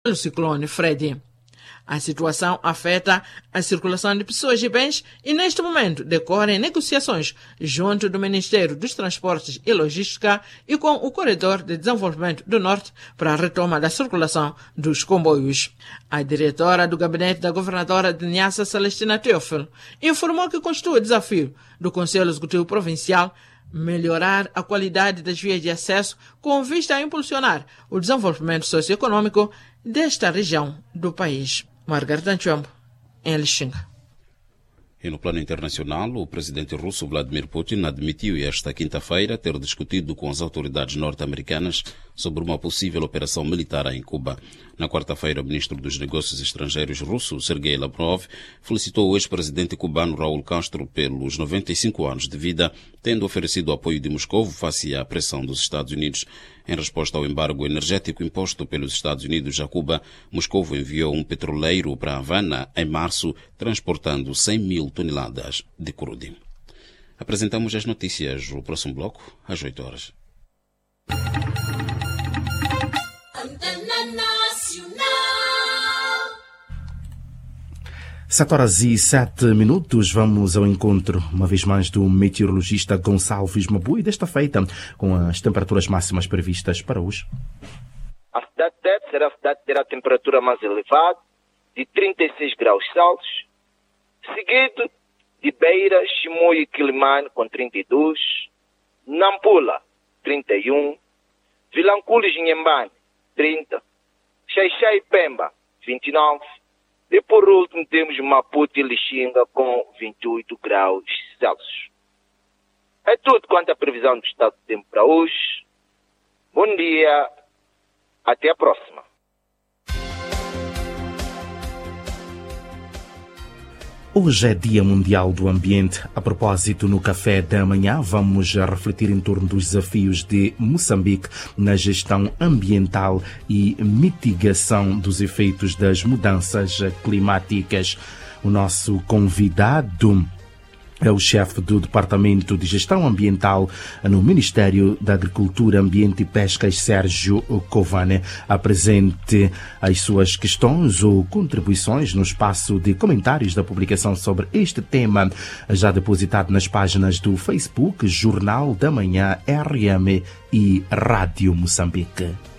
pelo ciclone Freddy. A situação afeta a circulação de pessoas e bens e, neste momento, decorrem negociações junto do Ministério dos Transportes e Logística e com o Corredor de Desenvolvimento do Norte para a retoma da circulação dos comboios. A diretora do gabinete da governadora de Niassa, Celestina Teófilo, informou que constitui o desafio do Conselho Executivo Provincial melhorar a qualidade das vias de acesso com vista a impulsionar o desenvolvimento socioeconômico desta região do país. Margarida Nchombo, em Lixinga. E no plano internacional, o presidente russo Vladimir Putin admitiu esta quinta-feira ter discutido com as autoridades norte-americanas sobre uma possível operação militar em Cuba. Na quarta-feira, o ministro dos Negócios Estrangeiros russo, Sergei Lavrov, felicitou o ex-presidente cubano Raúl Castro pelos 95 anos de vida, tendo oferecido apoio de Moscou face à pressão dos Estados Unidos. Em resposta ao embargo energético imposto pelos Estados Unidos a Cuba, Moscou enviou um petroleiro para Havana em março, transportando 100 mil toneladas de crudo. Apresentamos as notícias no próximo bloco, às 8 horas. Sete horas e 7 minutos, vamos ao encontro, uma vez mais, do meteorologista Gonçalves Mabui, desta feita, com as temperaturas máximas previstas para hoje. A cidade de Tete será a cidade que terá a temperatura mais elevada, de 36 graus Celsius, seguido de Beira, Chimoio e Quilimane, com 32, Nampula, 31, Vilanculo e Inhambane, 30, Xaixá e Pemba, 29, e por último temos Maputo e Lixinga com 28 graus Celsius. É tudo quanto à previsão do estado do tempo para hoje. Bom dia, até a próxima. Hoje é Dia Mundial do Ambiente. A propósito, no Café da Manhã, vamos refletir em torno dos desafios de Moçambique na gestão ambiental e mitigação dos efeitos das mudanças climáticas. O nosso convidado é o chefe do Departamento de Gestão Ambiental no Ministério da Agricultura, Ambiente e Pescas, Sérgio Covane. Apresente as suas questões ou contribuições no espaço de comentários da publicação sobre este tema, já depositado nas páginas do Facebook, Jornal da Manhã, RM e Rádio Moçambique.